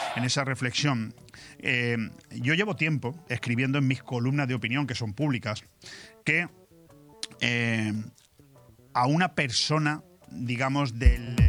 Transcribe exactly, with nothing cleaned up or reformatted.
en esa reflexión. Eh, yo llevo tiempo escribiendo en mis columnas de opinión, que son públicas, que eh, a una persona, digamos, del